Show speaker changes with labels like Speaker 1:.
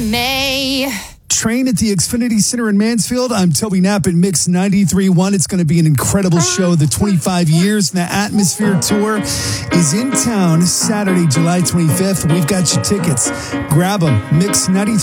Speaker 1: May.
Speaker 2: Train at the Xfinity Center in Mansfield. I'm Toby Knapp at Mix 93.1. It's going to be an incredible show. The 25 Years in the Atmosphere Tour is in town Saturday, July 25th. We've got your tickets. Grab them. Mix 93.